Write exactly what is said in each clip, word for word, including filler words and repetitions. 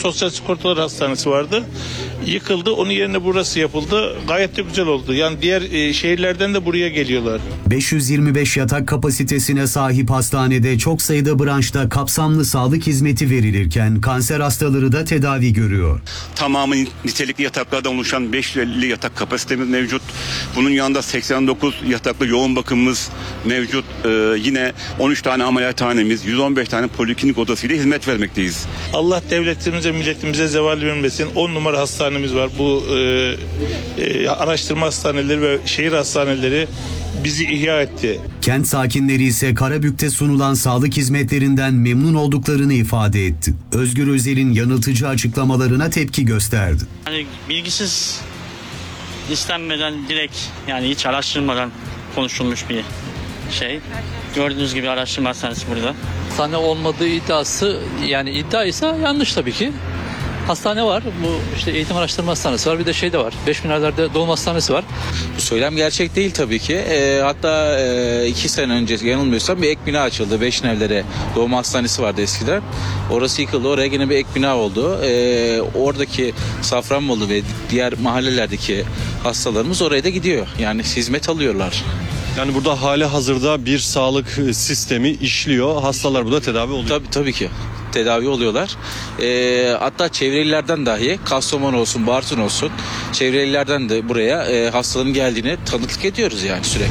Sosyal Sigortalar Hastanesi vardı. Yıkıldı. Onun yerine burası yapıldı. Gayet de güzel oldu. Yani diğer e, şehirlerden de buraya geliyorlar. beş yüz yirmi beş yatak kapasitesine sahip hastanede çok sayıda branşta kapsamlı sağlık hizmeti verilirken kanser hastaları da tedavi görüyor. Tamamı nitelikli yataklardan oluşan beş yüz elli yatak kapasitemiz mevcut. Bunun yanında seksen dokuz yataklı yoğun bakımımız mevcut. Ee, yine on üç tane ameliyathanemiz, yüz on beş tane poliklinik odasıyla hizmet vermekteyiz. Allah devletimize, milletimize zeval vermesin. on numara hastanemiz var. Bu e, e, araştırma hastaneleri ve şehir hastaneleri bizi ihya etti. Kent sakinleri ise Karabük'te sunulan sağlık hizmetlerinden memnun olduklarını ifade etti. Özgür Özel'in yanıltıcı açıklamalarına tepki gösterdi. Yani bilgisiz, istenmeden, direkt, yani hiç araştırmadan konuşulmuş bir şey. Gördüğünüz gibi araştırma hastanesi burada. Hastane olmadığı iddiası, yani iddia ise yanlış tabii ki. Hastane var, bu işte eğitim araştırma hastanesi var, bir de şey de var, beş binlerlerde doğum hastanesi var. Bu söylem gerçek değil tabii ki. E, hatta e, iki sene önce yanılmıyorsam bir ek bina açıldı. Beşnevlere doğum hastanesi vardı eskiden. Orası yıkıldı, oraya yine bir ek bina oldu. E, oradaki Safranbolu ve diğer mahallelerdeki hastalarımız oraya da gidiyor. Yani hizmet alıyorlar. Yani burada hali hazırda bir sağlık sistemi işliyor. Hastalar burada tedavi oluyor. Tabii tabii ki. Tedavi oluyorlar. E, hatta çevrelilerden dahi, Kastamonu olsun, Bartın olsun, çevrelilerden de buraya e, hastaların geldiğini tanıklık ediyoruz yani sürekli.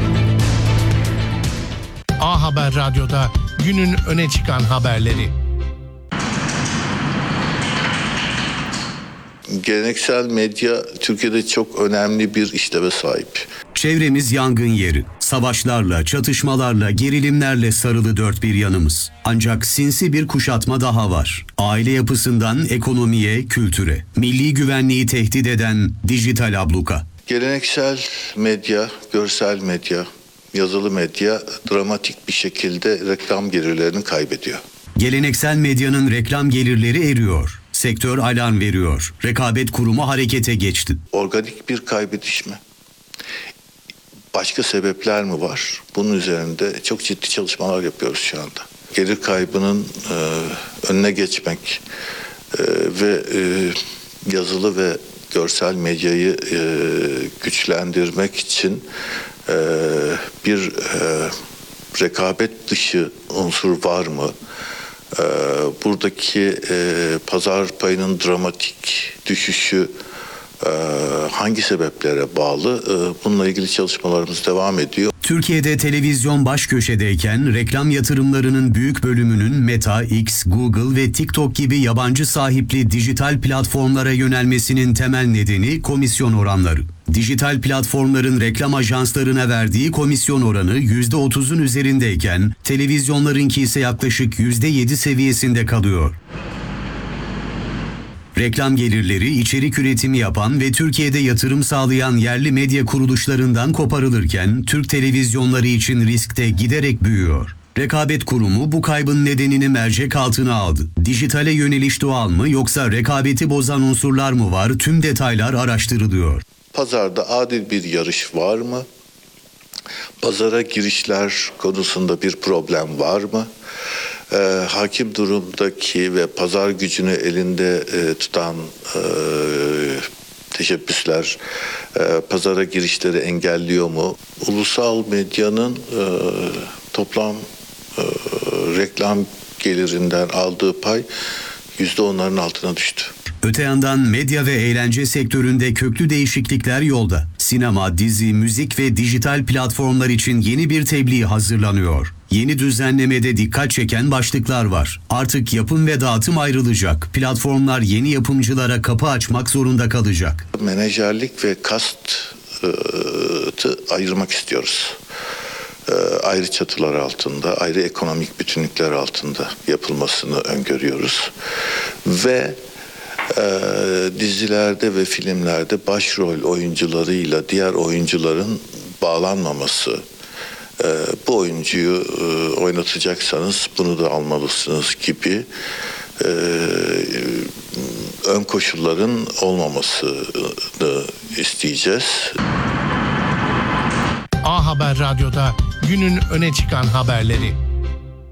A Haber Radyo'da günün öne çıkan haberleri. Geleneksel medya Türkiye'de çok önemli bir işleve sahip. Çevremiz yangın yeri. Savaşlarla, çatışmalarla, gerilimlerle sarılı dört bir yanımız. Ancak sinsi bir kuşatma daha var. Aile yapısından ekonomiye, kültüre. Milli güvenliği tehdit eden dijital abluka. Geleneksel medya, görsel medya, yazılı medya dramatik bir şekilde reklam gelirlerini kaybediyor. Geleneksel medyanın reklam gelirleri eriyor. Sektör alarm veriyor. Rekabet Kurumu harekete geçti. Organik bir kaybediş mi? Başka sebepler mi var? Bunun üzerinde çok ciddi çalışmalar yapıyoruz şu anda. Gelir kaybının e, önüne geçmek e, ve e, yazılı ve görsel medyayı e, güçlendirmek için e, bir e, rekabet dışı unsur var mı? E, buradaki e, pazar payının dramatik düşüşü Ee, hangi sebeplere bağlı? Ee, bununla ilgili çalışmalarımız devam ediyor. Türkiye'de televizyon baş köşedeyken reklam yatırımlarının büyük bölümünün Meta, X, Google ve TikTok gibi yabancı sahipli dijital platformlara yönelmesinin temel nedeni komisyon oranları. Dijital platformların reklam ajanslarına verdiği komisyon oranı yüzde otuzun üzerindeyken televizyonlarınki ise yaklaşık yüzde yedi seviyesinde kalıyor. Reklam gelirleri içerik üretimi yapan ve Türkiye'de yatırım sağlayan yerli medya kuruluşlarından koparılırken Türk televizyonları için riskte giderek büyüyor. Rekabet Kurumu bu kaybın nedenini mercek altına aldı. Dijitale yöneliş doğal mı yoksa rekabeti bozan unsurlar mı var? Tüm detaylar araştırılıyor. Pazarda adil bir yarış var mı? Pazara girişler konusunda bir problem var mı? Ee, hakim durumdaki ve pazar gücünü elinde e, tutan e, teşebbüsler e, pazara girişleri engelliyor mu? Ulusal medyanın e, toplam e, reklam gelirinden aldığı pay yüzde onların altına düştü. Öte yandan medya ve eğlence sektöründe köklü değişiklikler yolda. Sinema, dizi, müzik ve dijital platformlar için yeni bir tebliğ hazırlanıyor. Yeni düzenlemede dikkat çeken başlıklar var. Artık yapım ve dağıtım ayrılacak. Platformlar yeni yapımcılara kapı açmak zorunda kalacak. Menajerlik ve kastı ayırmak istiyoruz. Ayrı çatılar altında, ayrı ekonomik bütünlükler altında yapılmasını öngörüyoruz. Ve e, dizilerde ve filmlerde başrol oyuncularıyla diğer oyuncuların bağlanmaması, e, bu oyuncuyu e, oynatacaksanız bunu da almalısınız gibi e, ön koşulların olmamasını isteyeceğiz. A Haber Radyo'da günün öne çıkan haberleri.